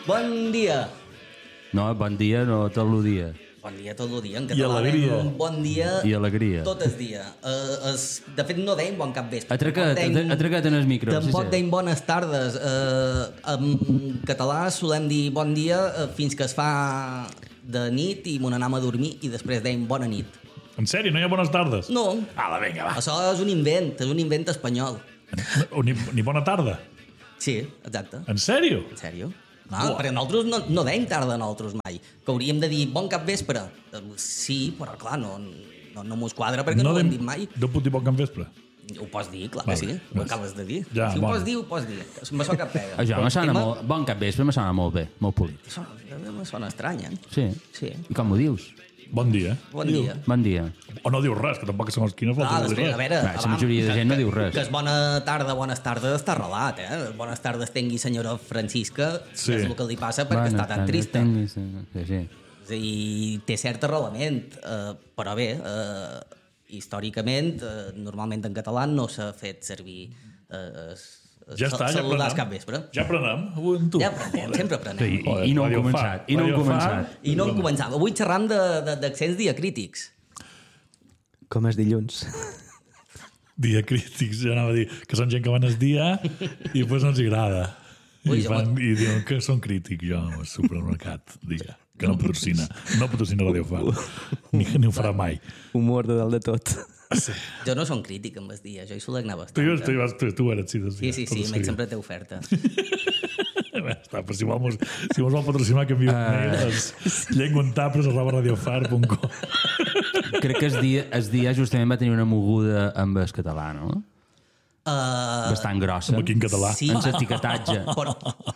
Bon dia. No, bon dia, no tot el dia. Bon dia tot el dia, en I català. alegria. Bon dia I alegria. tot el dia. De fet, no deim bon capvespre. Atracat en el micro. Tampoc sí. deim bones tardes. En català solem dir bon dia fins que es fa de nit i mon anem a dormir i després deim bona nit. En sèrio, no hi ha bones tardes? No, Vinga, va. això és un invent espanyol. Ni bona tarda? Sí, exacte. En sèrio? En sèrio? Perquè nosaltres no deim tarda nosaltres mai. Que hauríem de dir bon capvespre. Sí, però clar, no mos quadra perquè no ho hem dit mai. No puc dir bon capvespre? Ho pots dir, clar Vale, que sí. Ho acabes de dir. Ja, si ho bon. pots dir, ho pots dir. Me sona cap pega. Això me sona molt... Bon capvespre me sona molt bé, molt polit. Me sona estrany, eh? Sí. Sí. I com ho dius? Bon dia. Bon dia. Bon dia. O no dius res, que tampoc segons quina falta de dir Després, a res. veure... Va, la majoria de gent no diu res. Que és bona tarda, bones tardes, està arrelat, eh? Bones tardes tengui senyora Francisca, Sí. que és el que li passa perquè està tan trista. Sí. És a dir, té cert arrelament, però bé, històricament, normalment en català no s'ha fet servir Ja està, ja saludar aprenem. cap vespre. Ja aprenem, avui amb tu. Ja aprenem, sempre aprenem. Sí, i no hem començat. I no hem començat. I no hem començat. Avui xerram d'accents diacrítics. Com és dilluns? Diacrítics, ja anava a dir que són gent que van el dia i després no els agrada. Ui, I diuen que són crítics, jo, al supermercat, diga, que no patrocina Radio Far, ni ho farà mai. Humor de dalt de tot. Sí. Jo no som crític amb el dia, jo hi solia anar bastant. Tu eres, sí. Sí, m'he sempre té oferta. Està, però si mos vol patrocinar, que enviï un mail llenguantapres@radiofar.com. Crec que el dia justament va tenir una moguda amb el català, no? Bastant grossa. Amb aquí en català. Sí, en l'etiquetatge. però,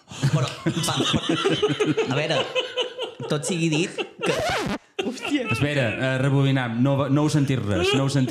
a veure, tot sigui dit que... Hòstia. Espera, rebobinem. No heu sentit res,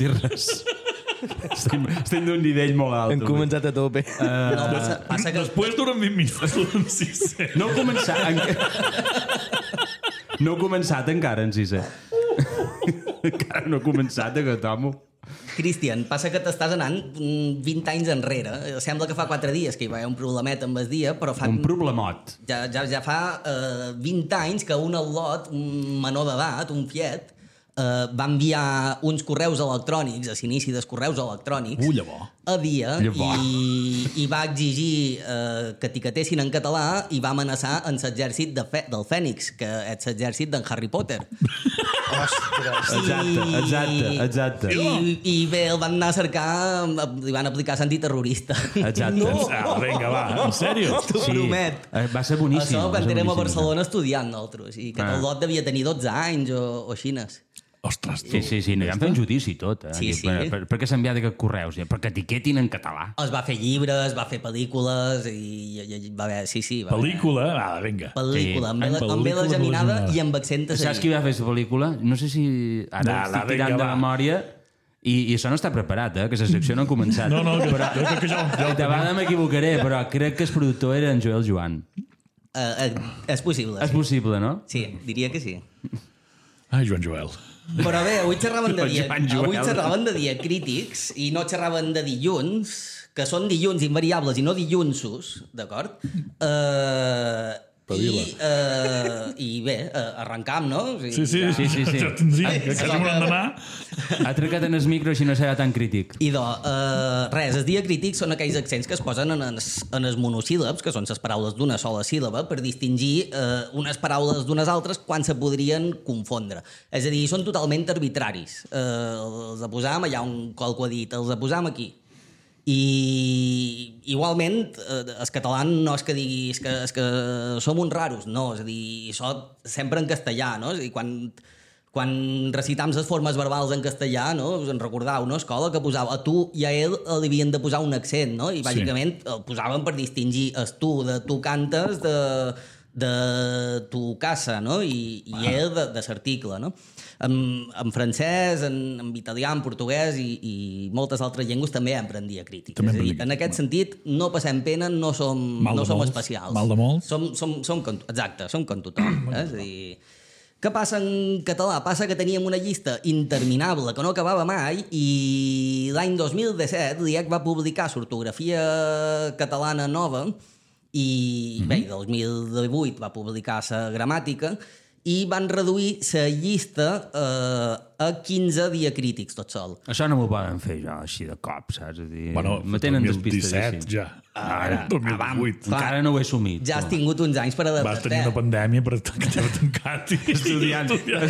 Estem d'un nivell molt alt. Hem començat a tope. No, passa que... Després duren 20 minuts, sí. No heu començat... No heu començat encara en sisè. Encara no he començat, que tomo. Cristian, passa que t'estàs anant 20 anys enrere. Sembla que fa 4 dies que hi va haver un problemet amb el dia, però fa... Un problemot. Ja fa 20 anys que un al·lot, un menor d'edat, un Fiat, va enviar uns correus electrònics, a l'inici dels correus electrònics, Llavors. a dia, Llavors. i va exigir que etiquetessin en català i va amenaçar en l'exèrcit del Fènix, que és l'exèrcit d'en Harry Potter. Exacte. I bé, el van anar a cercar, li van aplicar antiterrorista. Exacte. No! Vinga, va, en sèrio? T'ho promet. Va ser boníssim. Això quan va ser érem a boníssim. Barcelona estudiant nosaltres, i que el lot devia tenir 12 anys o xines. Ostres, tu. Sí, no, ja han fet un judici i tot. Sí, sí. Per què s'ha enviat aquests correus? Perquè etiquetin en català. Es va fer llibres, va fer pel·lícules i va haver... Sí, va haver Pel·lícula? Vinga. pel·lícula, amb Sí. bé la geminada i amb accent a Saps qui va fer la pel·lícula? No sé si... Ara estic tirant vinga, de va. memòria i això no està preparat, que la secció no ha començat. No, jo crec que ja ho De vegades m'equivocaré, però crec que el productor era en Joel Joan. és possible. És possible, no? Sí, diria que sí. Ai, Joan Joel. Però bé, avui xerraven Joan Joel. de diacrítics i no xerraven de dilluns, que són dilluns invariables i no dillunsos, d'acord? I bé, arrencam, no? O sigui, Sí. Sí. Que quasi m'ho han d'anar. Ha trecat en el micro, així no serà tan crític. Idò, res, els diacrítics són aquells accents que es posen en els monosíl·labs, que són les paraules d'una sola síl·laba, per distingir unes paraules d'unes altres quan se podrien confondre. És a dir, són totalment arbitraris. Els posam allà on qualcú ha dit, els posam aquí. I igualment el català no és que digui és que som uns raros, no, és a dir, això sempre en castellà, no? És a dir, quan recitam les formes verbals en castellà, no? Us en recordeu, no? A escola que posava a tu i a ell li havien de posar un accent, no? I bàsicament el posaven per distingir el tu de tu cantes de tu casa, no? I ell de l'article, no? En francès, en italià, en portuguès i moltes altres llengües també empren diacrítics. És a dir, en aquest sentit, no passem pena, no som especials. Mal de molts. Exacte, som com tothom. És a dir, què passa en català? Passa que teníem una llista interminable que no acabava mai i l'any 2017 l'IEC va publicar l'ortografia catalana nova i bé, el 2018 va publicar la gramàtica i van reduir la llista a 15 diacrítics tot sol. Això no m'ho poden fer jo així de cop, saps? És a dir, Bueno, me tenen despistes 2017 així. ja. Ara, 2018. Encara no ho he assumit. Ja has tingut uns anys per Vas adaptar-te. tenir una pandèmia per t'haver tancat i Estudiant.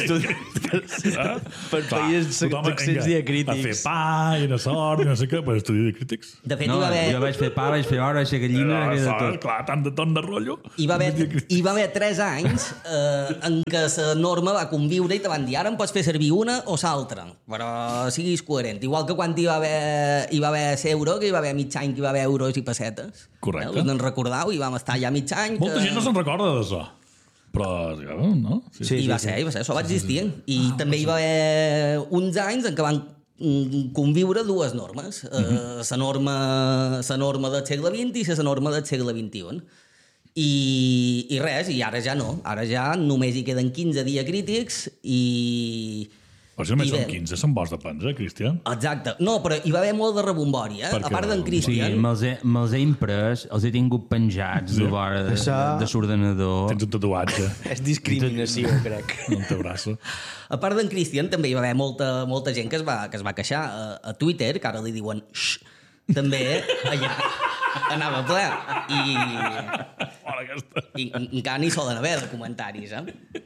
Per país accents diacrítics. A fer pa i una sort i no sé què, per estudiar diacrítics. De fet, No, jo vaig fer pa, vaig fer hora, vaig fer gallina, vaig fer de tot. Clar, tant de ton de rotllo. Hi va haver 3 anys en què la norma va conviure i te van dir ara en pots fer servir una o l'altra, però siguis coherent. Igual que quan hi va haver l'euro, que hi va haver mig any que hi va haver euros i pessetes. Correcte. Us en recordeu? I vam estar ja mig any. Molta gent no se'n recorda d'això. Però, no? I va ser, això va existir. I també hi va haver uns anys en què van conviure dues normes. La norma del segle XX i la norma del segle XXI. I res, i ara ja no. Ara ja només hi queden 15 diacrítics i... Però si només són 15, són bons de prendre, Cristian. Exacte. No, però hi va haver molt de rebombori, eh? A part d'en Sí, Cristian. me'ls he imprès, els he tingut penjats de vora de l'ordenador. Tens un tatuatge És discriminació, crec. en el teu braç. A part d'en Cristian, també hi va haver molta gent que es va queixar a Twitter, que ara li diuen xx, també allà anava ple. Fora aquesta. I encara n'hi solen haver de comentaris,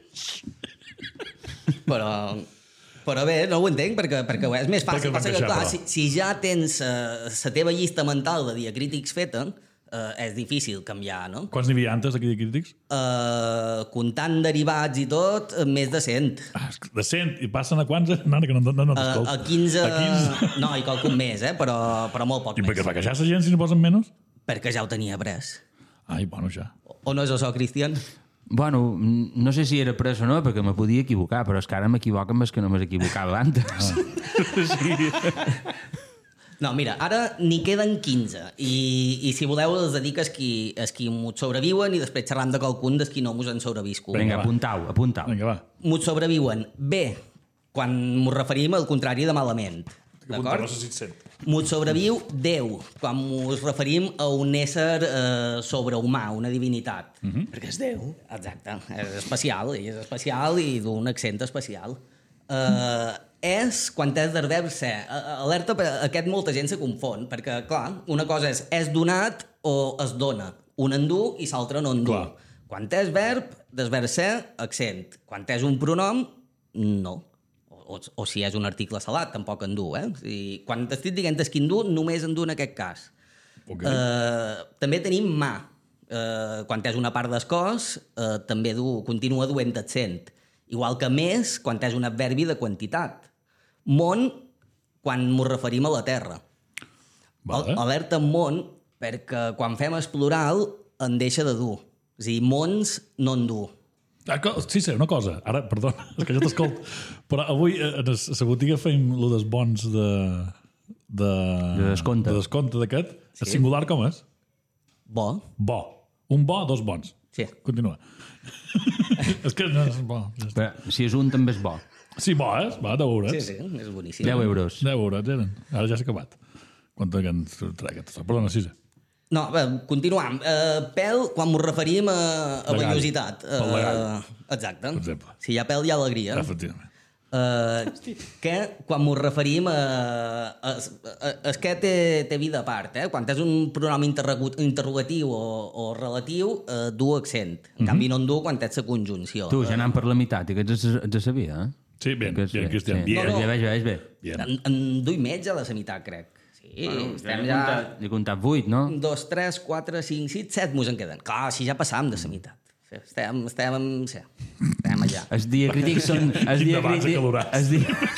Però bé, no ho entenc, perquè és més fàcil. Perquè Passa que, clar, però. si ja tens la teva llista mental de diacrítics feta, és difícil canviar, no? Quants n'hi havia antes, aquí de crítics? Comptant derivats i tot, més de 100. De 100. I passen a quants? Nana, que no t'escolto. A 15... A 15? No, i qualcun més, però molt poc I per què més. es va queixar la gent si no posen menys? Perquè ja ho tenia pres. Ai, bueno, ja. O no és això, Cristian? Bueno, no sé si era pres o no, perquè me podia equivocar, però és que ara m'equivoco amb el que no m'equivocava antes. No, mira, ara n'hi queden 15 i si voleu els dedic a qui m'ho sobreviuen i després xerram de qualcun dels qui no m'ho han sobreviscut. Vinga, apuntau. Vinga, va. M'ho sobreviuen bé quan m'ho referim al contrari de malament. D'acord? No sé si et sent. M'ho sobreviu Déu, quan ens referim a un ésser sobrehumà, una divinitat. Perquè és Déu. Exacte, és especial, ell és especial i d'un accent especial. És quan és del verb ser. Alerta, aquest molta gent se confon, perquè, clar, una cosa és donat o es dona. Un endú i l'altre no endú. Clar. Quan és verb, del verb ser, accent. Quan és un pronom, no. O si és un article salat, tampoc endú, I quan t'estic dient que endú, només endú en aquest cas. Ok. També tenim mà. Quan és una part del cos, també continua duent accent. Igual que més, quan és un adverbi de quantitat. Món, quan ens referim a la Terra. Vale. Alerta món, perquè quan fem el plural en deixa de dur. És a dir, mons no en du. Sí, una cosa. Ara, perdona, és que jo t'escolto. Però avui a la botiga feim lo dels bons de descompte. De descompte d'aquest. Sí. El singular com és? Bo. Bo. Un bo, dos bons. Sí. Continua. És que no és bo. Però, si és un, també és bo. Sí, bo, és? Va, 10 euros. Sí, és boníssim. 10 euros. 10 euros eren. Ara ja s'ha acabat. Quant que ens traga aquesta? Perdona, 6. No, bé, continuam. Pèl, quan ens referim a La gall. vellositat. Pel la gall. Exacte. Per exemple. Si hi ha pèl, hi ha alegria. Efectivament. Que quan ens referim a... És que té vida a part, Quan és un pronom interrogatiu o relatiu, du accent. En canvi, no en du quan és la conjunció. Tu, ja anant per la meitat, i aquests es sabia, Sí, bien, Aquests, bien, Cristian, sí. bien. Veig bé. Bien. En du i mig ja la meitat, crec. Sí, estem ja... He comptat 8, no? 2, 3, 4, 5, 6, 7 mos en queden. Clar, si ja passàvem de la meitat. Sí, estem allà. Els diacrítics són... Els Quin debat acalorat.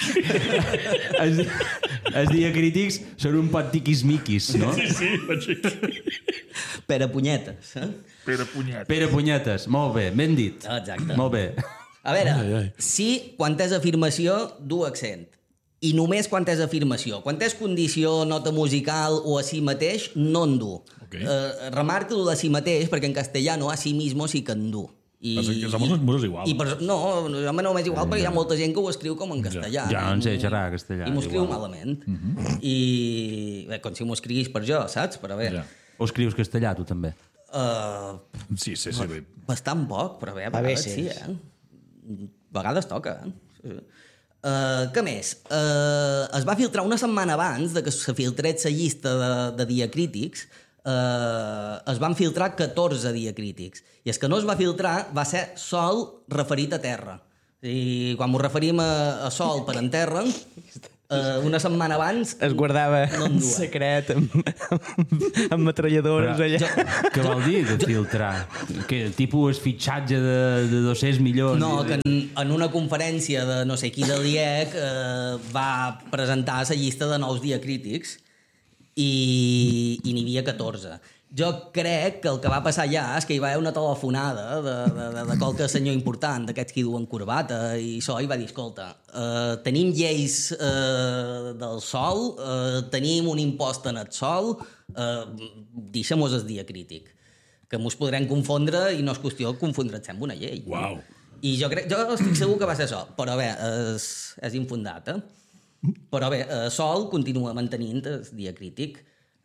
Els diacrítics són un pot tiquismiquis, no? Sí, vaig dir. Pere punyetes. Pere Punyet. Pere Punyetes, molt bé, ben dit. Exacte. Molt bé. A veure, Ai. si quan és afirmació, du accent. I només quan és afirmació. Quan és condició, nota musical o a si mateix, no en du. Ok. Remarca lo de si mateix, perquè en castellano a si mismo sí que en du. Passa que som és igual. No, a mi no m'és igual perquè hi ha molta gent que ho escriu com en castellà. Ja no en sé xerrar castellà. I m'ho escriu igual. malament. I bé, com si m'ho escriguis per jo, saps? Però bé. Ja. O escrius castellà, tu també? Sí. Bastant poc, però bé, a A vegades veces. sí, A vegades toca, què més? Es va filtrar una setmana abans de que se filtrés la llista de diacrítics, es van filtrar 14 diacrítics. I el que no es va filtrar va ser sol referit a terra. I quan ens referim a sol per en terra, una setmana abans... Es guardava No en en dues. secret amb metralladores allà. Què vol dir de filtrar? Que tipus fitxatge de 200 milions? No, que en una conferència de no sé qui del IEC va presentar la llista de nous diacrítics i n'hi havia 14. Jo crec que el que va passar allà és que hi va haver una telefonada de qualque senyor important, d'aquests que duen corbata i això, i va dir, escolta, tenim lleis del sol, tenim un impost en el sol, deixem-nos el diacrític, que mos podrem confondre i no és qüestió confondre'ns amb una llei. Uau. I jo estic segur que va ser això, però bé, és infundat, Però bé, Sol continua mantenint el diacrític.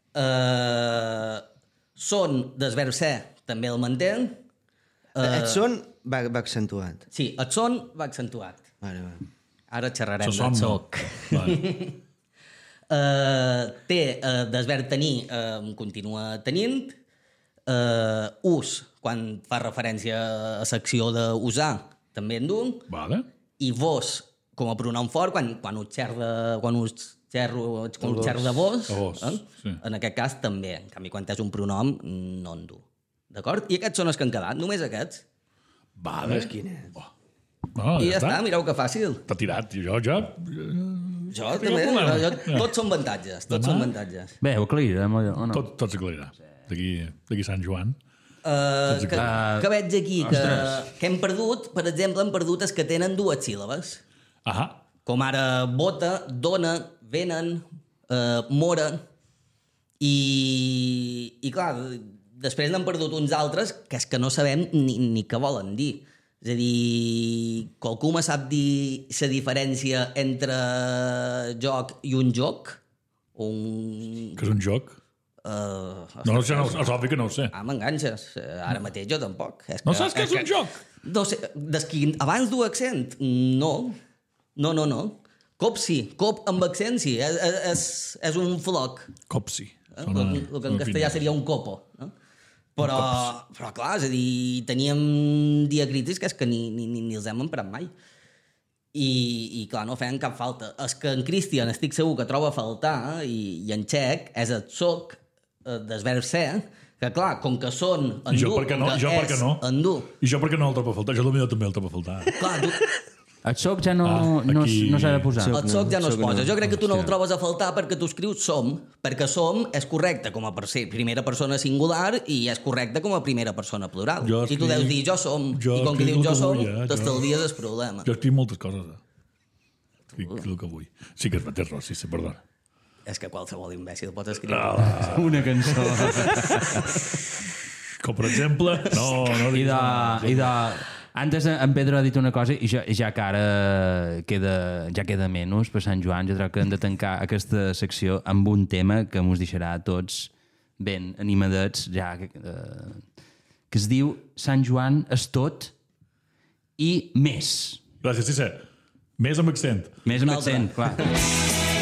Son del verb ser també el manté. Et son va accentuat. Sí, et son va accentuat. Vale. Ara xerrarem Son del no. soc. Vale. Té del verb tenir, continua tenint. Ús, quan fa referència a l'acció d'usar, també en du. Vale. I vos, com a pronom fort, quan us xerro de vos, A vos, sí. en aquest cas també. En canvi, quan és un pronom, no en du. D'acord? I aquests són els que han quedat, només aquests. Vale. Quin és? No, I ja està, mireu que fàcil. T'ha tirat. Jo Jo també, tots són avantatges, tots són avantatges. Bé, ho aclarirem, o no? tot s'aclarirà. D'aquí Sant Joan. Que veig aquí que hem perdut, per exemple, hem perdut els que tenen dues síl·labes. Ahà. Com ara bota, dona, venen, mora, i clar, després n'han perdut uns altres que és que no sabem ni què volen dir. És a dir, qualcú me sap dir la diferència entre joc i un joc? Que és un joc. No, és obvi que no ho sé. M'enganxes. Ara mateix jo tampoc. No saps què és un joc? No sé, abans du accent? No. Cop sí, cop amb accent sí. És un floc. Copsi. El que en castellà seria un copo. No? Però clar, és a dir, teníem diacrítics que és que ni els hem emprat mai. I clar, no feien cap falta. És que en Christian estic segur que troba a faltar, i en txec, és el soc del verb ser, que clar, com que són endur, I jo per què no? Endur. I jo per què no el trobo a faltar? Jo potser també el trobo a faltar. Clar, El soc ja no s'ha de posar. el soc ja no es posa. Jo crec que tu no el Hòstia. trobes a faltar perquè tu escrius som, perquè som és correcte com a primera persona singular i és correcte com a primera persona plural. I tu deus dir jo som, i com que dius jo som, t'estalvies el problema. Jo escric moltes coses. Escric el que vull. Sí que és mateix, Rossi, sí, perdona. És que qualsevol imbècil pot escriure. Una cançó. Com per exemple... No, Antes en Pedro ha dit una cosa i ja que ara queda menys per Sant Joan, jo crec que hem de tancar aquesta secció amb un tema que ens deixarà a tots ben animadets, ja que es diu Sant Joan és tot i més. Gràcies, Cissé. Més amb accent. Més amb accent, clar.